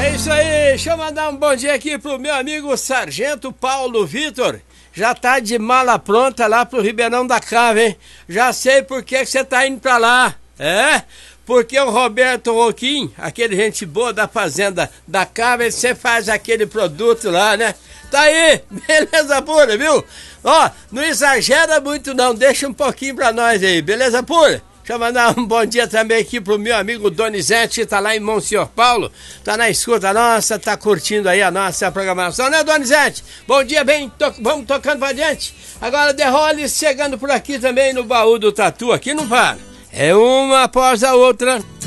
É isso aí, deixa eu mandar um bom dia aqui pro meu amigo Sargento Paulo Vitor. Já tá de mala pronta lá pro Ribeirão da Cava, hein? Já sei por que você tá indo pra lá. É? Porque o Roberto Roquim, aquele gente boa da fazenda da Cava, você faz aquele produto lá, né? Tá aí, beleza pura, viu? Ó, não exagera muito não, deixa um pouquinho pra nós aí, beleza pura? Deixa eu mandar um bom dia também aqui pro meu amigo Donizete, tá lá em Monsenhor Paulo, tá na escuta nossa, tá curtindo aí a nossa programação, né, Donizete? Bom dia, vamos tocando pra diante. Agora The Hollies chegando por aqui também no baú do Tatu, aqui não para. É uma após a outra.